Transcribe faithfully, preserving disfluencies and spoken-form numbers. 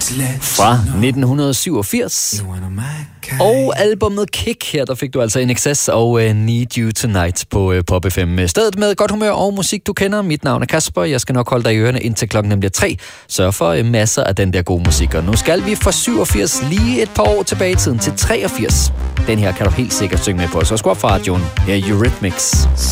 fra nitten syvogfirs. Og albumet Kick, her der fik du altså In Excess og uh, Need You Tonight på uh, Pop F M. Stedet med godt humør og musik, du kender. Mit navn er Kasper. Jeg skal nok holde dig i ørerne indtil klokken bliver tre. Sørg for uh, masser af den der gode musik. Og nu skal vi fra syvogfirs lige et par år tilbage i tiden til treogfirs. Den her kan du helt sikkert synge med på. Så skru op for radioen. Her er Eurythmics.